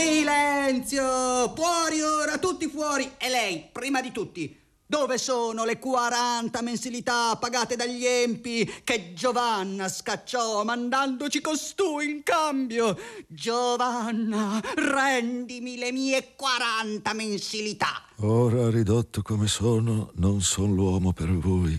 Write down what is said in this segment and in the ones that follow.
Silenzio! Fuori ora, tutti fuori! E lei, prima di tutti, dove sono le 40 mensilità pagate dagli empi che Giovanna scacciò mandandoci costui in cambio? Giovanna, rendimi le mie 40 mensilità! Ora, ridotto come sono, non son l'uomo per voi.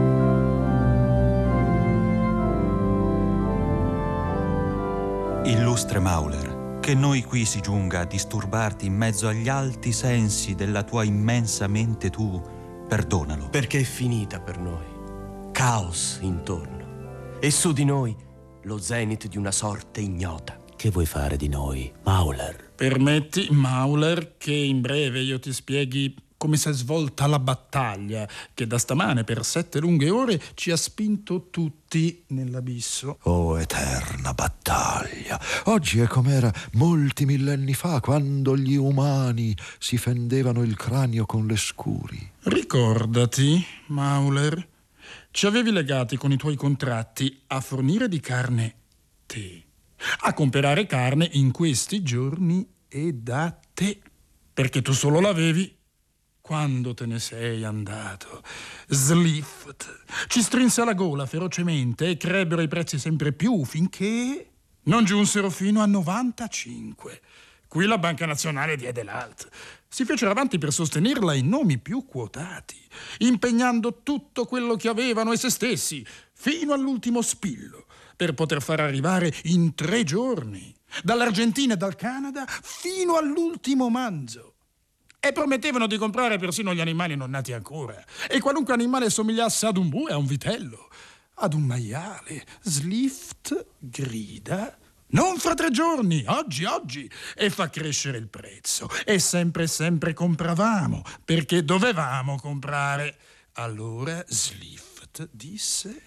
Illustre Mauler, che noi qui si giunga a disturbarti in mezzo agli alti sensi della tua immensa mente, tu perdonalo. Perché è finita per noi. Caos intorno. E su di noi lo zenit di una sorte ignota. Che vuoi fare di noi, Mauler? Permetti, Mauler, che in breve io ti spieghi come si è svolta la battaglia che da stamane per 7 lunghe ore ci ha spinto tutti nell'abisso. Oh, eterna battaglia! Oggi è com'era molti millenni fa, quando gli umani si fendevano il cranio con le scuri. Ricordati, Mauler, ci avevi legati con i tuoi contratti a fornire di carne te, a comprare carne in questi giorni e da te, perché tu solo l'avevi quando te ne sei andato. Slift ci strinse alla gola ferocemente e crebbero i prezzi sempre più finché non giunsero fino a 95. Qui la Banca Nazionale diede l'alt. Si fecero avanti per sostenerla in nomi più quotati, impegnando tutto quello che avevano e se stessi, fino all'ultimo spillo, per poter far arrivare in 3 giorni, dall'Argentina e dal Canada, fino all'ultimo manzo. E promettevano di comprare persino gli animali non nati ancora. E qualunque animale somigliasse ad un bue, a un vitello, ad un maiale. Slift grida: non fra 3 giorni, oggi, e fa crescere il prezzo. E sempre compravamo, perché dovevamo comprare. Allora Slift disse: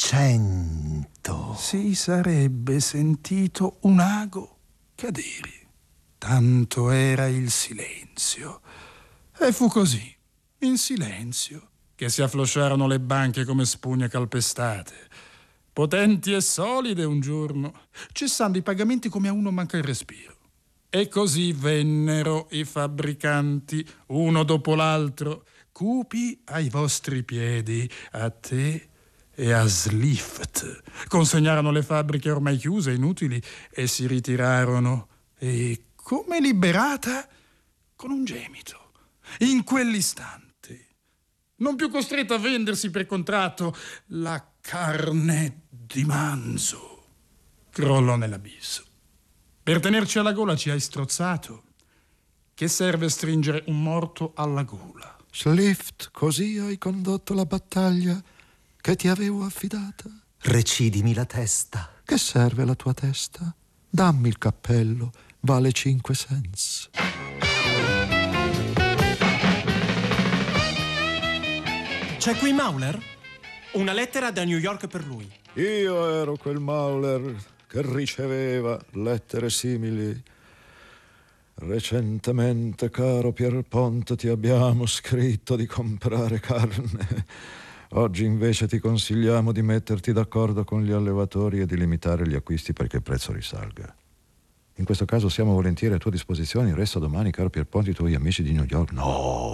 100. si sarebbe sentito un ago cadere. Tanto era il silenzio. E fu così, in silenzio, che si afflosciarono le banche come spugne calpestate, potenti e solide un giorno, cessando i pagamenti come a uno manca il respiro. E così vennero i fabbricanti, uno dopo l'altro, cupi ai vostri piedi, a te e a Slift. Consegnarono le fabbriche ormai chiuse, inutili, e si ritirarono. E come liberata, con un gemito, in quell'istante, non più costretta a vendersi per contratto, la carne di manzo crollò nell'abisso. Per tenerci alla gola ci hai strozzato. Che serve stringere un morto alla gola? Slift, così hai condotto la battaglia che ti avevo affidata? Recidimi la testa. Che serve la tua testa? Dammi il cappello, vale 5 cents. C'è qui Mauler? Una lettera da New York per lui. Io ero quel Mauler che riceveva lettere simili. Recentemente, caro Pierpont, ti abbiamo scritto di comprare carne. Oggi invece ti consigliamo di metterti d'accordo con gli allevatori e di limitare gli acquisti perché il prezzo risalga. In questo caso siamo volentieri a tua disposizione. Resta domani, caro Pierpont, i tuoi amici di New York. No.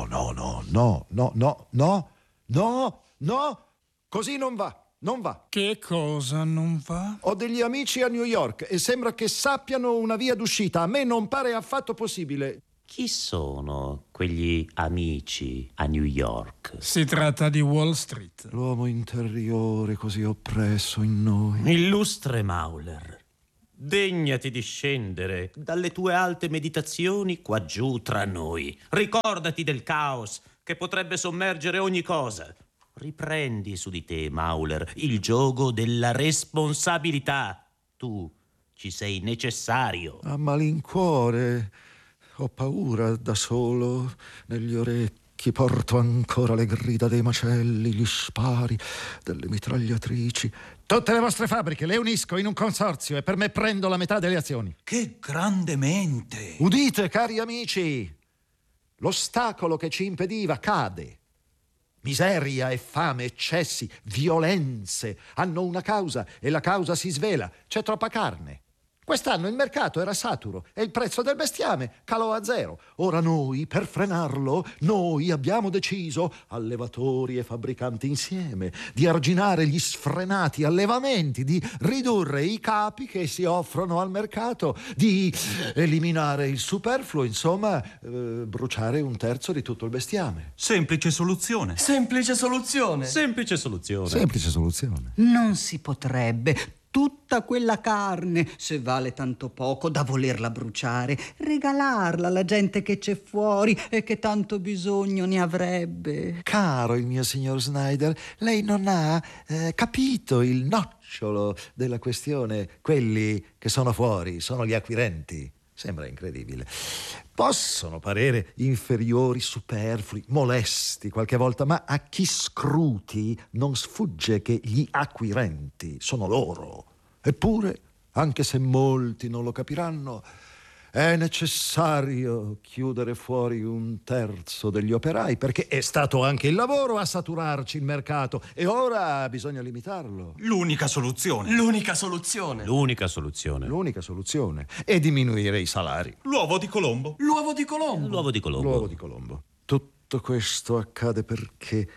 Così non va. Che cosa non va? Ho degli amici a New York e sembra che sappiano una via d'uscita. A me non pare affatto possibile. Chi sono quegli amici a New York? Si tratta di Wall Street. L'uomo interiore così oppresso in noi. Illustre Mauler, degnati di scendere dalle tue alte meditazioni qua giù tra noi. Ricordati del caos che potrebbe sommergere ogni cosa. Riprendi su di te, Mauler, il giogo della responsabilità. Tu ci sei necessario. A malincuore, ho paura da solo. Negli orecchi porto ancora le grida dei macelli, gli spari delle mitragliatrici. Tutte le vostre fabbriche le unisco in un consorzio e per me prendo la metà delle azioni. Che grande mente! Udite, cari amici, l'ostacolo che ci impediva cade. Miseria e fame, eccessi, violenze hanno una causa e la causa si svela. C'è troppa carne. Quest'anno il mercato era saturo e il prezzo del bestiame calò a zero. Ora noi, per frenarlo, noi abbiamo deciso, allevatori e fabbricanti insieme, di arginare gli sfrenati allevamenti, di ridurre i capi che si offrono al mercato, di eliminare il superfluo, insomma, bruciare un terzo di tutto il bestiame. Semplice soluzione. Semplice soluzione. Semplice soluzione. Semplice soluzione. Non si potrebbe. Tutta quella carne, se vale tanto poco da volerla bruciare, regalarla alla gente che c'è fuori e che tanto bisogno ne avrebbe. Caro il mio signor Snyder, lei non ha capito il nocciolo della questione. Quelli che sono fuori sono gli acquirenti. Sembra incredibile. Possono parere inferiori, superflui, molesti qualche volta, ma a chi scruti non sfugge che gli acquirenti sono loro. Eppure, anche se molti non lo capiranno, è necessario chiudere fuori un terzo degli operai, perché è stato anche il lavoro a saturarci il mercato e ora bisogna limitarlo. L'unica soluzione. L'unica soluzione. L'unica soluzione. L'unica soluzione è diminuire i salari. L'uovo di Colombo. L'uovo di Colombo. L'uovo di Colombo. L'uovo di Colombo. Tutto questo accade perché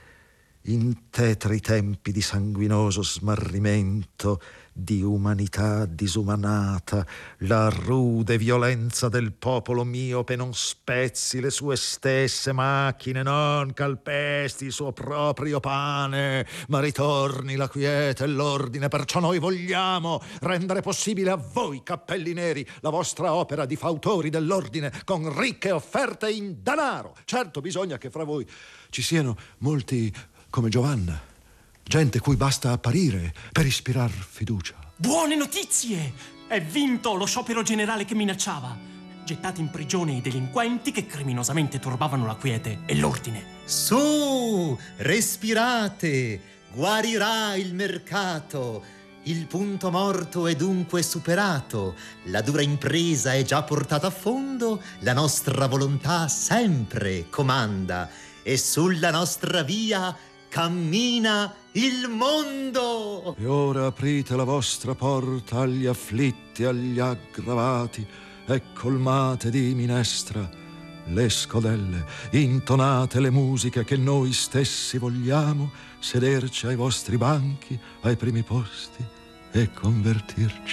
in tetri tempi di sanguinoso smarrimento, di umanità disumanata, la rude violenza del popolo miope non spezzi le sue stesse macchine, non calpesti il suo proprio pane, ma ritorni la quiete e l'ordine. Perciò noi vogliamo rendere possibile a voi, cappelli neri, la vostra opera di fautori dell'ordine con ricche offerte in denaro. Certo, bisogna che fra voi ci siano molti come Giovanna, gente cui basta apparire per ispirar fiducia. Buone notizie! È vinto lo sciopero generale che minacciava. Gettati in prigione i delinquenti che criminosamente turbavano la quiete e l'ordine. Su, respirate, guarirà il mercato. Il punto morto è dunque superato. La dura impresa è già portata a fondo. La nostra volontà sempre comanda. E sulla nostra via cammina il mondo. E ora aprite la vostra porta agli afflitti, agli aggravati, e colmate di minestra le scodelle, intonate le musiche che noi stessi vogliamo, sederci ai vostri banchi, ai primi posti e convertirci